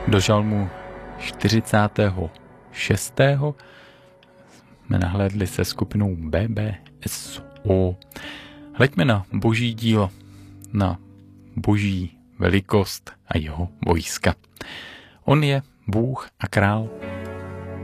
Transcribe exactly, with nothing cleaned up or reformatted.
Do žalmu čtyřicátého šestého jsme nahlédli se skupinou B B S O. Hleďme na boží dílo, na boží velikost a jeho vojska. On je Bůh a král